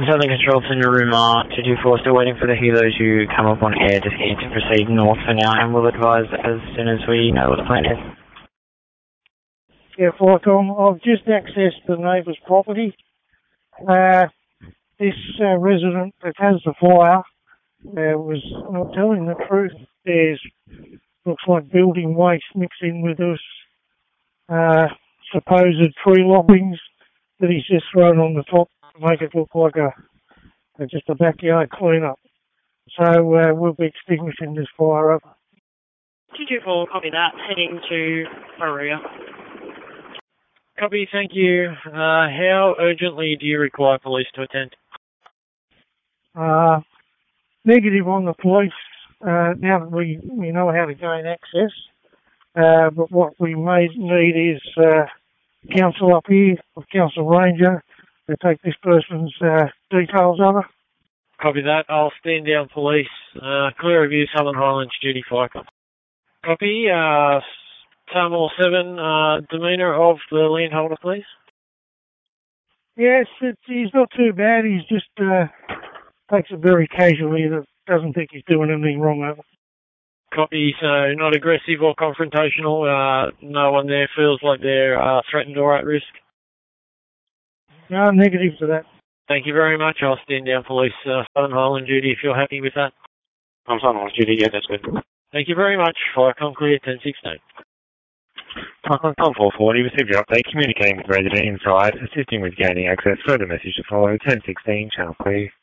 Southern Control Center Room 224, still waiting for the helo to come up on air. Just getting to proceed north for now, and we'll advise as soon as we know what the plan is. Yeah, Flycom, I've just accessed the neighbour's property. This resident that has the fire was not telling the truth. There's looks like building waste mixed in with us, supposed tree loppings that he's just thrown on the top to make it look like just a backyard clean-up. So we'll be extinguishing this fire up. 224, copy that. Heading to Maria. Copy, thank you. How urgently do you require police to attend? Negative on the police, now that we know how to gain access. But what we may need is council up here, or council ranger, to take this person's details over. Copy that. I'll stand down police. Clear of you, Southern Highlands, duty fire. Copy. Tamil 7, demeanour of the landholder, please. Yes, he's not too bad. He's just takes it very casually. Doesn't think he's doing anything wrong over. Copy. So not aggressive or confrontational. No one there feels like they're threatened or at risk. No, negative to that. Thank you very much. I'll stand down police, Southern Highland duty, if you're happy with that. I'm Southern Highland duty, yeah, that's good. Thank you very much. Flycom clear, 1016. Flycom 440, received your update, communicating with resident inside, assisting with gaining access, further message to follow, 1016, channel clear.